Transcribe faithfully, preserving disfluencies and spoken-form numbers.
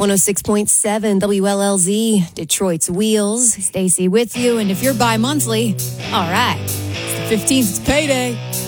one oh six point seven W L L Z, Detroit's Wheels. Stacy with you, and if you're bi-monthly, all right. It's the fifteenth, it's payday.